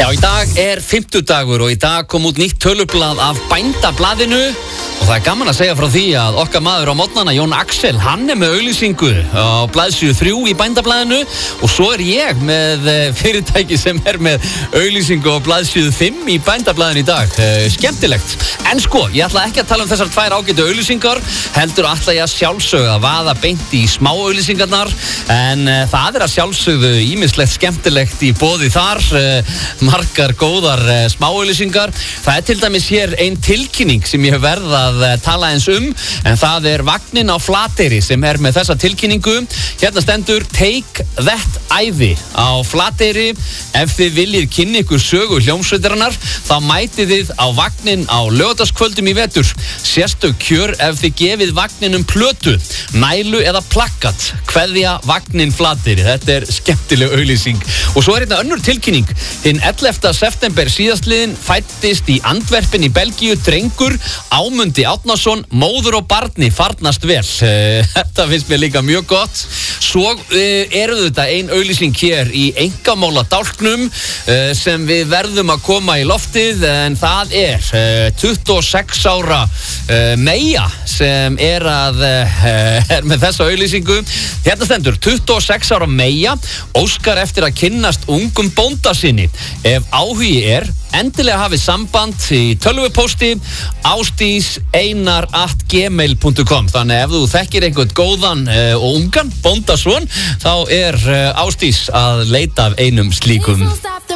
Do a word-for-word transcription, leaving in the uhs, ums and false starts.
Já, í dag er fimmtudagur og í dag kom út nýtt tölublað af Bændablaðinu og það er gaman að segja frá því að okkar maður á mótnana, Jón Axel, hann er með auglýsingu á blaðsíðu þrjú í Bændablaðinu og svo er ég með fyrirtæki sem er með auglýsingu á blaðsíðu fimm í Bændablaðinu í dag. Skemmtilegt. En sko, ég ætla ekki að tala um þessar tvær ágætu auglýsingar, heldur ætla ég að sjálfsögðu að vaða beint í smá auglýsingarnar, en uh, það er að sjálfsögðu ýmislegt skemmtilegt í boði þar, uh, margar góðar uh, smá auglýsingar. Það er til dæmis hér ein tilkynning sem ég hef verið að uh, tala eins um, en það er vagnin á Flateyri sem er með þessa tilkynningu. Hérna stendur Take That æði á Flateyri. Ef þið viljið kynna ykkur sögu hljómsveitarinnar, þá mætið þið á vagnin á laugardagskvöldum í vetur. Sérstök kjör ef þið gefið vagninum plötu, nælu eða plakkat. Kveðja vagnin Flateyri. Þetta er skemmtileg auglýsing. Og svo er hérna önnur tilkynning. Hinn ellefta september síðastliðinn fæddist í Antwerpen í Belgíu drengur, Ámundi Árnason, móður og barni farnast vel. Þetta finnst mér líka mjög gott. Svo eru þetta ein auglýsing hér í einkamála dálknum sem við verðum að koma í loftið, en það er tuttugu og sex ára Meja sem er að er með þessa auglýsingu. Hérna stendur tuttugu og sex ára Meja óskar eftir að kynnast ungum bónda sinni. Ef áhugi er, endilega hafið samband í tölvupósti ásdís einar at gmail punktur com. Þannig ef þú þekkir einhvern góðan uh, og ungan bóndasson, þá er uh, Ásdís að leita af einum slíkum.